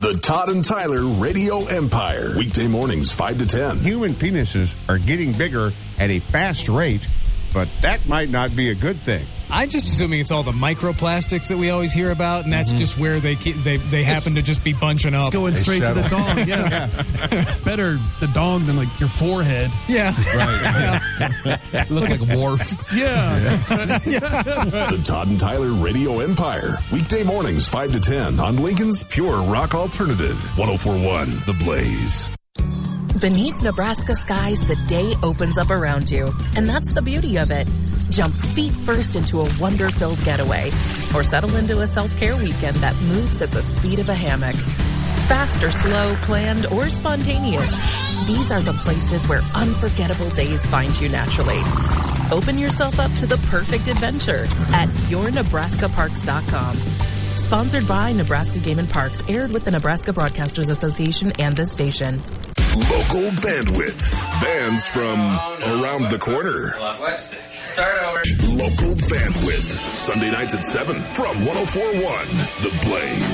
The Todd and Tyler Radio Empire. Weekday mornings, 5 to 10. Human penises are getting bigger at a fast rate, but that might not be a good thing. I'm just assuming it's all the microplastics that we always hear about, and that's just where they happen to just be bunching up. It's going straight to the dong, yeah. Better the dong than, like, your forehead. Yeah. Right. Look like a wharf. Yeah. The Todd and Tyler Radio Empire. Weekday mornings, 5 to 10 on Lincoln's Pure Rock Alternative. 104.1 The Blaze. Beneath Nebraska skies, the day opens up around you. And that's the beauty of it. Jump feet first into a wonder-filled getaway. Or settle into a self-care weekend that moves at the speed of a hammock. Fast or slow, planned or spontaneous, these are the places where unforgettable days find you naturally. Open yourself up to the perfect adventure at yournebraskaparks.com. Sponsored by Nebraska Game and Parks, aired with the Nebraska Broadcasters Association and this station. Local bandwidth. Bands from around the corner. Start over. Local bandwidth. Sunday nights at 7 from 104.1 The Blaze.